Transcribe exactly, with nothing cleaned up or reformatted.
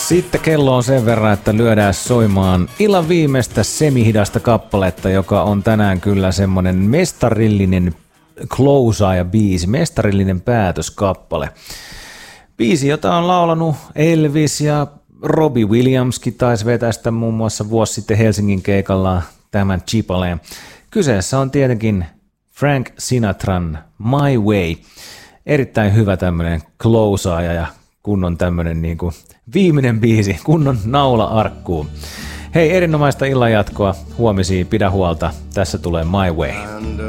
Sitten kello on sen verran, että lyödään soimaan illan viimeistä semihidasta kappaletta, joka on tänään kyllä semmonen mestarillinen closaaja biisi, mestarillinen päätöskappale. Biisi, jota on laulanut Elvis ja Robbie Williamskin taisi vetää sitä muun muassa vuosi sitten Helsingin keikalla tämän chipaleen. Kyseessä on tietenkin Frank Sinatran My Way. Erittäin hyvä tämmönen closaaja ja kunnon tämmönen niinku viimeinen biisi, kunnon naula arkkuun. Hei, erinomaista illan jatkoa, huomisiin, pidä huolta, tässä tulee My Way.